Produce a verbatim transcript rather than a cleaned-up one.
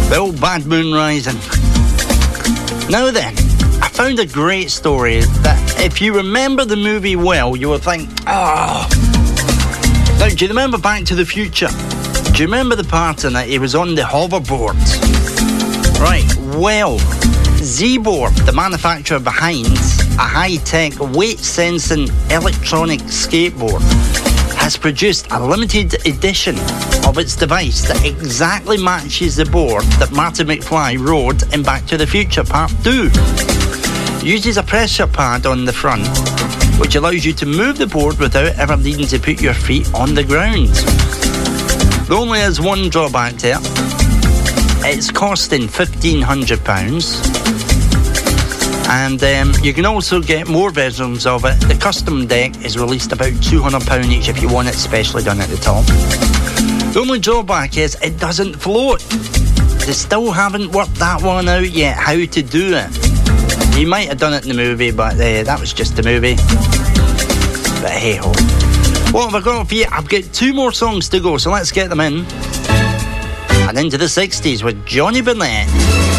The old Bad Moon Rising. Now then, I found a great story that if you remember the movie well, you will think, oh. Now, do you remember Back to the Future? Do you remember the part in it? He was on the hoverboard. Right, well, Z-Board, the manufacturer behind a high-tech, weight-sensing electronic skateboard, has produced a limited edition of its device that exactly matches the board that Marty McFly rode in Back to the Future Part two. Uses a pressure pad on the front, which allows you to move the board without ever needing to put your feet on the ground. There only is one drawback there. It's costing fifteen hundred pounds. And um, you can also get more versions of it. The custom deck is released about two hundred pounds each if you want it specially done at the top. The only drawback is it doesn't float. They still haven't worked that one out yet, how to do it. You might have done it in the movie, but uh, that was just the movie. But hey ho. What have I got for you? I've got two more songs to go, so let's get them in. And into the sixties with Johnny Burnett.